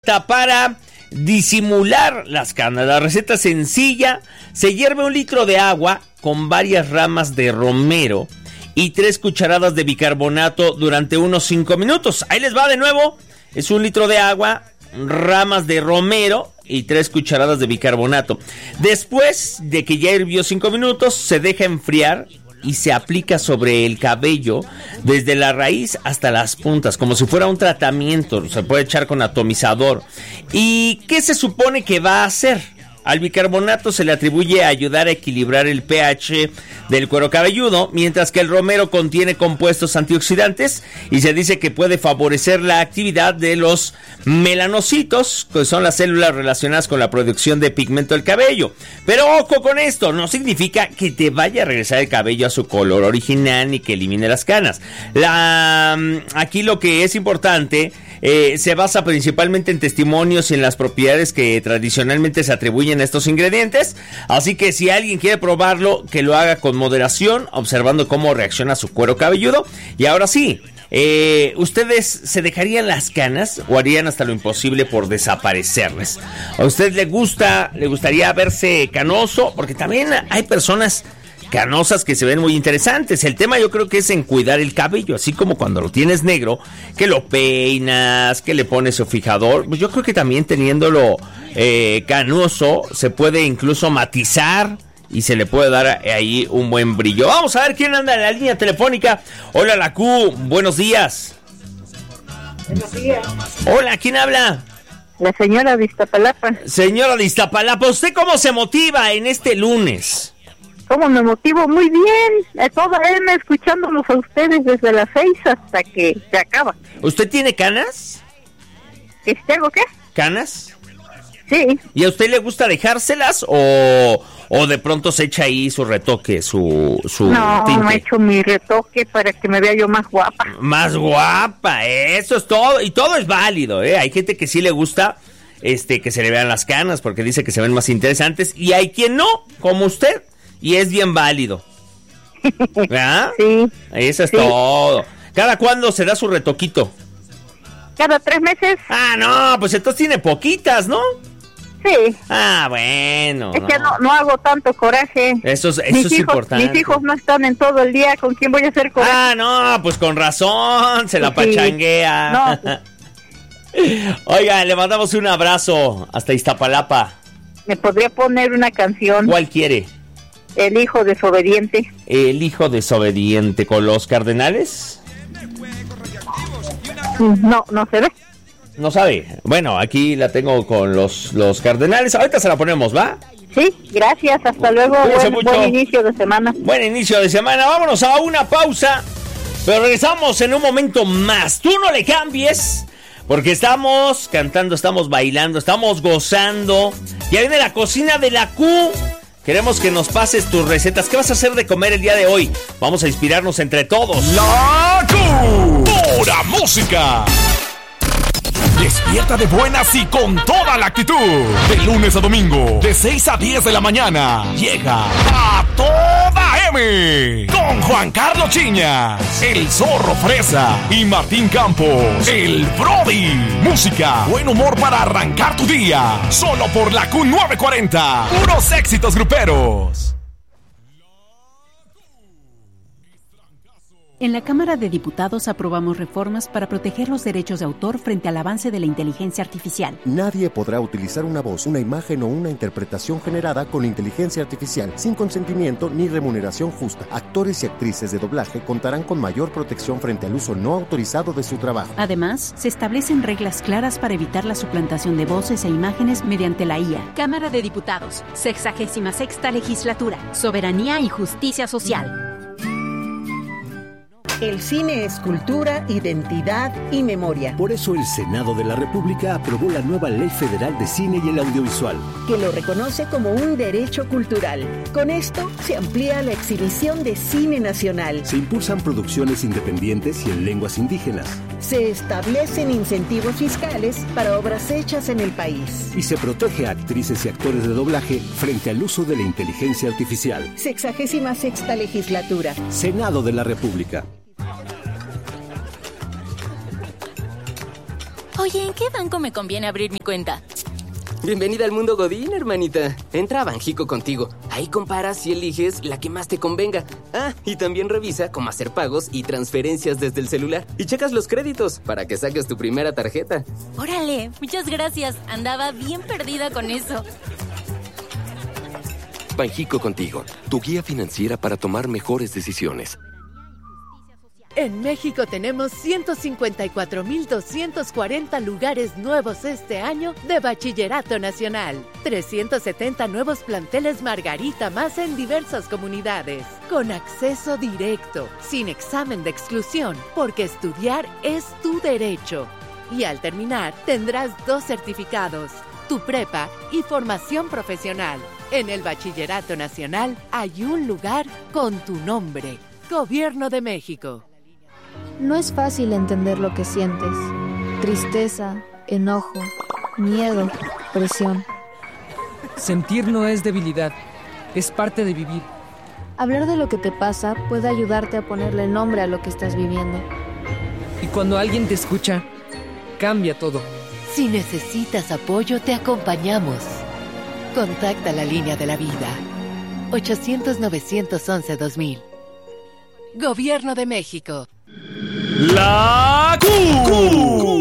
Para disimular las canas. La receta sencilla: se hierve 1 litro de agua con varias ramas de romero y 3 cucharadas de bicarbonato durante unos 5 minutos. Ahí les va de nuevo. Es 1 litro de agua, ramas de romero y 3 cucharadas de bicarbonato. Después de que ya hirvió 5 minutos, se deja enfriar y se aplica sobre el cabello desde la raíz hasta las puntas, como si fuera un tratamiento. Se puede echar con atomizador. ¿Y qué se supone que va a hacer? Al bicarbonato se le atribuye a ayudar a equilibrar el pH del cuero cabelludo, mientras que el romero contiene compuestos antioxidantes y se dice que puede favorecer la actividad de los melanocitos, que son las células relacionadas con la producción de pigmento del cabello. Pero ojo con esto, no significa que te vaya a regresar el cabello a su color original ni que elimine las canas. Aquí lo que es importante se basa principalmente en testimonios y en las propiedades que tradicionalmente se atribuyen a estos ingredientes. Así que si alguien quiere probarlo, que lo haga con moderación, observando cómo reacciona su cuero cabelludo. Y ahora sí, ¿ustedes se dejarían las canas o harían hasta lo imposible por desaparecerles? ¿A usted le gustaría verse canoso? Porque también hay personas canosas que se ven muy interesantes. El tema yo creo que es en cuidar el cabello, así como cuando lo tienes negro, que lo peinas, que le pones su fijador. Pues yo creo que también teniéndolo canoso se puede incluso matizar y se le puede dar ahí un buen brillo. Vamos a ver quién anda en la línea telefónica. Hola, la Q, buenos días. Buenos días. Hola, ¿quién habla? La señora de Iztapalapa. Señora de Iztapalapa, ¿usted cómo se motiva en este lunes? ¿Cómo me motivo? Muy bien. Toda M escuchándolos a ustedes desde las 6 hasta que se acaba. ¿Usted tiene canas? ¿Tengo qué? ¿Canas? Sí. ¿Y a usted le gusta dejárselas o de pronto se echa ahí su retoque, su No, tinte? me he hecho mi retoque para que me vea yo más guapa. Más guapa, eso es todo. Y todo es válido, Hay gente que sí le gusta que se le vean las canas porque dice que se ven más interesantes. Y hay quien no, como usted. Y es bien válido. ¿Verdad? Sí. Eso es sí. todo. ¿Cada cuándo se da su retoquito? Cada 3 meses. Ah, no, pues entonces tiene poquitas, ¿no? Sí. Ah, bueno. Es que no hago tanto coraje. Eso es importante. Mis hijos no están en todo el día. ¿Con quién voy a hacer coraje? Ah, no, pues con razón. Se la pachanguea. No. Oiga, le mandamos un abrazo hasta Iztapalapa. ¿Me podría poner una canción? ¿Cuál quiere? El hijo desobediente. El hijo desobediente, ¿con los Cardenales? No se ve. No sabe. Bueno, aquí la tengo con los Cardenales. Ahorita se la ponemos, ¿va? Sí, gracias. Hasta luego. Buen inicio de semana. Buen inicio de semana. Vámonos a una pausa. Pero regresamos en un momento más. Tú no le cambies. Porque estamos cantando, estamos bailando, estamos gozando. Ya viene la cocina de la Q. Queremos que nos pases tus recetas. ¿Qué vas a hacer de comer el día de hoy? Vamos a inspirarnos entre todos. La Q. Pura música. Despierta de buenas y con toda la actitud. De lunes a domingo, de 6 a 10 de la mañana. Llega a toda M. Con Juan Carlos Chiñas, el Zorro Fresa y Martín Campos, el Brody. Música, buen humor para arrancar tu día. Solo por la Q940. Puros éxitos gruperos. En la Cámara de Diputados aprobamos reformas para proteger los derechos de autor frente al avance de la inteligencia artificial. Nadie podrá utilizar una voz, una imagen o una interpretación generada con inteligencia artificial sin consentimiento ni remuneración justa. Actores y actrices de doblaje contarán con mayor protección frente al uso no autorizado de su trabajo. Además, se establecen reglas claras para evitar la suplantación de voces e imágenes mediante la IA. Cámara de Diputados, 66ª Legislatura, Soberanía y Justicia Social. El cine es cultura, identidad y memoria. Por eso el Senado de la República aprobó la nueva Ley Federal de Cine y el Audiovisual, que lo reconoce como un derecho cultural. Con esto se amplía la exhibición de cine nacional. Se impulsan producciones independientes y en lenguas indígenas. Se establecen incentivos fiscales para obras hechas en el país. Y se protege a actrices y actores de doblaje frente al uso de la inteligencia artificial. 66ª Legislatura. Senado de la República. Oye, ¿en qué banco me conviene abrir mi cuenta? Bienvenida al mundo Godín, hermanita. Entra a Banjico Contigo. Ahí comparas y eliges la que más te convenga. Ah, y también revisa cómo hacer pagos y transferencias desde el celular. Y checas los créditos para que saques tu primera tarjeta. Órale, muchas gracias. Andaba bien perdida con eso. Banjico Contigo, tu guía financiera para tomar mejores decisiones. En México tenemos 154,240 lugares nuevos este año de Bachillerato Nacional. 370 nuevos planteles Margarita más en diversas comunidades. Con acceso directo, sin examen de exclusión, porque estudiar es tu derecho. Y al terminar, tendrás 2 certificados, tu prepa y formación profesional. En el Bachillerato Nacional hay un lugar con tu nombre. Gobierno de México. No es fácil entender lo que sientes. Tristeza, enojo, miedo, presión. Sentir no es debilidad, es parte de vivir. Hablar de lo que te pasa puede ayudarte a ponerle nombre a lo que estás viviendo. Y cuando alguien te escucha, cambia todo. Si necesitas apoyo, te acompañamos. Contacta la línea de la vida. 800-911-2000. Gobierno de México. La Q.